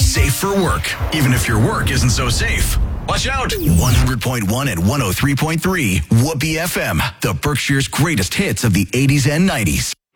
Safe for work, even if your work isn't so safe. Watch out! 100.1 and 103.3 Whoopee FM, the Berkshire's greatest hits of the 80s and 90s.